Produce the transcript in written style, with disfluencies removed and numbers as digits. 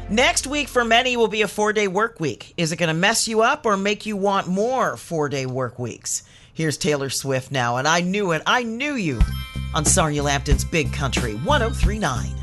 Next week for many will be a 4-day work week. Is it going to mess you up or make you want more 4-day work weeks? Here's Taylor Swift now, and I knew it. I knew you on Sarnia Lambton's Big Country 103.9.